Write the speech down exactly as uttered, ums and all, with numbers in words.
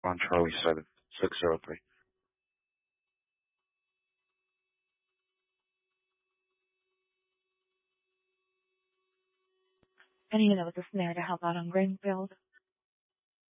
on Charlie seven six zero three. And you know, with the snare to help out on Greenfield.